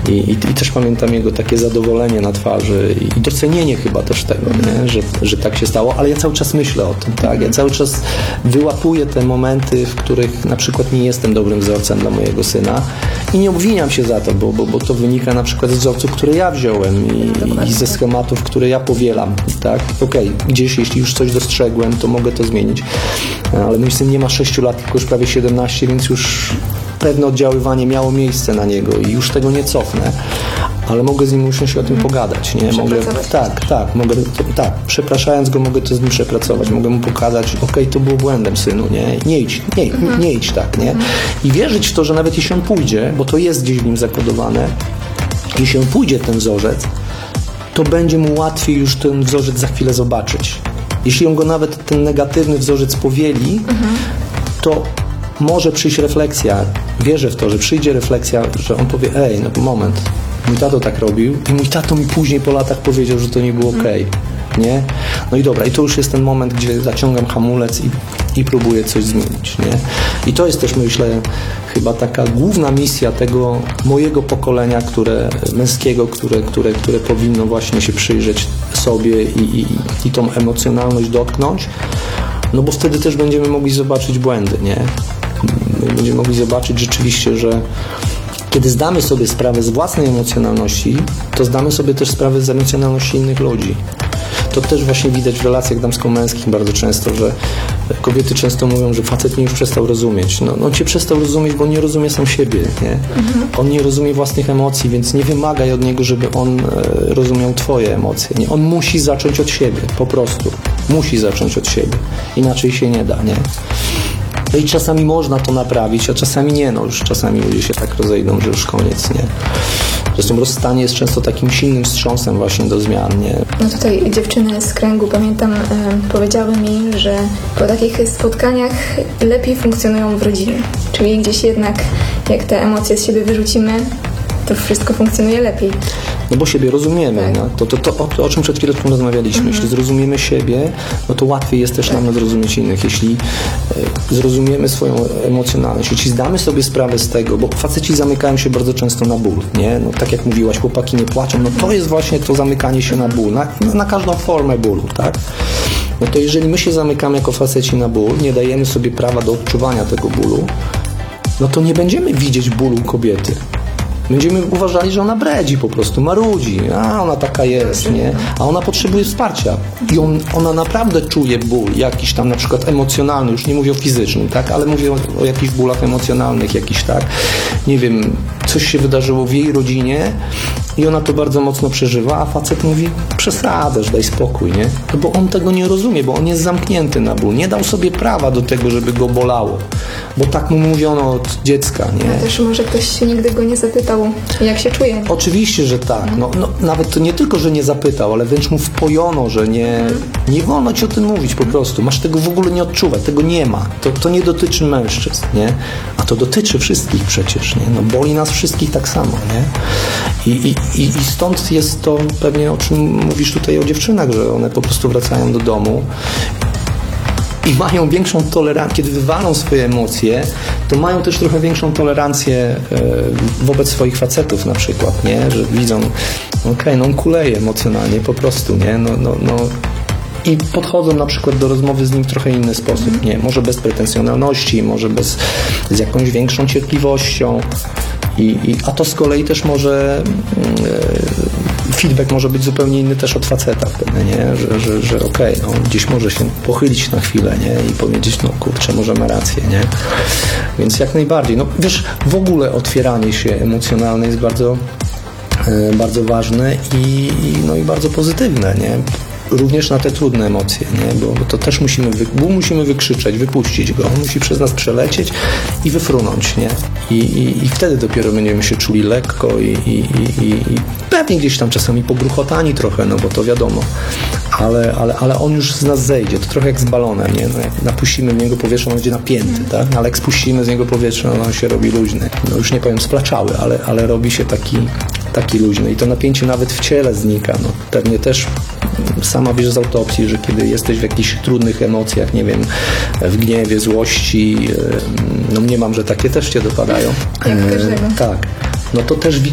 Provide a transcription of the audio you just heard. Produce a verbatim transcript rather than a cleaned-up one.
I, i, i też pamiętam jego takie zadowolenie na twarzy i docenienie chyba też tego, nie? Że, że tak się stało, ale ja cały czas myślę o tym, tak? Ja cały czas wyłapuję te momenty, w których na przykład nie jestem dobrym wzorcem dla mojego syna i nie obwiniam się za to, bo, bo, bo to wynika na przykład z wzorców, które ja wziąłem i, i ze schematów, które ja powielam, tak? Okej, okay, gdzieś jeśli już coś dostrzegłem, to mogę to zmienić, ale mój syn nie ma sześciu lat, tylko już prawie siedemnaście, więc już pewne oddziaływanie miało miejsce na niego i już tego nie cofnę, ale mogę z nim usiąść i o tym pogadać, nie? Mogę, tak, tak, mogę, to, tak, przepraszając go, mogę to z nim przepracować, mogę mu pokazać, okej, okay, to było błędem, synu, nie? Nie idź, nie, nie, nie idź tak, nie? I wierzyć w to, że nawet jeśli on pójdzie, bo to jest gdzieś w nim zakodowane, jeśli on pójdzie ten wzorzec, to będzie mu łatwiej już ten wzorzec za chwilę zobaczyć. Jeśli on go nawet ten negatywny wzorzec powieli, to może przyjść refleksja, wierzę w to, że przyjdzie refleksja, że on powie, ej, no moment, mój tato tak robił i mój tato mi później po latach powiedział, że to nie było okej, nie? No i dobra, i to już jest ten moment, gdzie zaciągam hamulec i, i próbuję coś zmienić, nie? I to jest też, myślę, chyba taka główna misja tego mojego pokolenia, które, męskiego, które, które, które powinno właśnie się przyjrzeć sobie i, i, i tą emocjonalność dotknąć, no bo wtedy też będziemy mogli zobaczyć błędy, nie? Będziemy mogli zobaczyć rzeczywiście, że kiedy zdamy sobie sprawę z własnej emocjonalności, to zdamy sobie też sprawę z emocjonalności innych ludzi. To też właśnie widać w relacjach damsko-męskich bardzo często, że kobiety często mówią, że facet mnie już przestał rozumieć. No, on cię przestał rozumieć, bo on nie rozumie sam siebie, nie? On nie rozumie własnych emocji, więc nie wymagaj od niego, żeby on e, rozumiał twoje emocje. Nie? On musi zacząć od siebie, po prostu. Musi zacząć od siebie. Inaczej się nie da, nie? No i czasami można to naprawić, a czasami nie. No już czasami ludzie się tak rozejdą, że już koniec, nie? Zresztą rozstanie jest często takim silnym wstrząsem właśnie do zmian, nie? No tutaj dziewczyny z kręgu, pamiętam, e, powiedziały mi, że po takich spotkaniach lepiej funkcjonują w rodzinie. Czyli gdzieś jednak, jak te emocje z siebie wyrzucimy, to wszystko funkcjonuje lepiej. No bo siebie rozumiemy, tak. No. To, to, to, to, o czym przed chwileczką rozmawialiśmy. Mhm. Jeśli zrozumiemy siebie, no to łatwiej jest też tak. nam zrozumieć innych. Jeśli e, zrozumiemy swoją emocjonalność, jeśli zdamy sobie sprawę z tego, bo faceci zamykają się bardzo często na ból, nie? No tak jak mówiłaś, chłopaki nie płaczą, no to jest właśnie to zamykanie się na ból, na, na każdą formę bólu, tak? No to jeżeli my się zamykamy jako faceci na ból, nie dajemy sobie prawa do odczuwania tego bólu, no to nie będziemy widzieć bólu kobiety. Będziemy uważali, że ona bredzi po prostu, marudzi, a ona taka jest, nie? A ona potrzebuje wsparcia i on, ona naprawdę czuje ból jakiś tam na przykład emocjonalny, już nie mówię o fizycznym, tak? Ale mówię o, o jakichś bólach emocjonalnych, jakiś tak, nie wiem, coś się wydarzyło w jej rodzinie i ona to bardzo mocno przeżywa, a facet mówi, przesadzasz, daj spokój, nie? No bo on tego nie rozumie, bo on jest zamknięty na ból, nie dał sobie prawa do tego, żeby go bolało, bo tak mu mówiono od dziecka, nie? A też może ktoś się nigdy go nie zapytał, jak się czuje. Oczywiście, że tak. No, no, nawet to nie tylko, że nie zapytał, ale wręcz mu wpojono, że nie, nie wolno ci o tym mówić po prostu. Masz tego w ogóle nie odczuwać, tego nie ma. To, to nie dotyczy mężczyzn, nie? A to dotyczy wszystkich przecież, nie? No boli nas wszystkich tak samo, nie? I, i, i stąd jest to pewnie, o czym mówisz tutaj o dziewczynach, że one po prostu wracają do domu i mają większą tolerancję, kiedy wywalą swoje emocje, to mają też trochę większą tolerancję e, wobec swoich facetów na przykład, nie? Że widzą, okej, okay, no on kuleje emocjonalnie po prostu, nie? No, no, no. I podchodzą na przykład do rozmowy z nim w trochę inny sposób, nie? Może bez pretensjonalności, może bez, z jakąś większą cierpliwością. I, i, a to z kolei też może e, feedback może być zupełnie inny też od faceta wtedy, nie? Że, że, że okej, okay, no, gdzieś może się pochylić na chwilę, nie? I powiedzieć, no kurczę, może ma rację, nie? Więc jak najbardziej. No wiesz, w ogóle otwieranie się emocjonalne jest bardzo, e, bardzo ważne i, no, i bardzo pozytywne, nie? Również na te trudne emocje, nie? Bo, bo to też musimy, wy, bo musimy wykrzyczeć, wypuścić go. On musi przez nas przelecieć i wyfrunąć, nie? I, i, i wtedy dopiero będziemy się czuli lekko i, i, i, i pewnie gdzieś tam czasami pobruchotani trochę, no bo to wiadomo. Ale, ale, ale on już z nas zejdzie. To trochę jak z balonem, nie? No jak napuścimy w niego powietrze, on będzie napięty, tak? Ale jak spuścimy z niego powietrze, no on się robi luźny. No już nie powiem splaczały, ale, ale robi się taki, taki luźny. I to napięcie nawet w ciele znika. No pewnie też sama wiesz z autopsji, że kiedy jesteś w jakichś trudnych emocjach, nie wiem, w gniewie, złości, no mniemam, że takie też cię dopadają. Jak każdego. Tak. No to też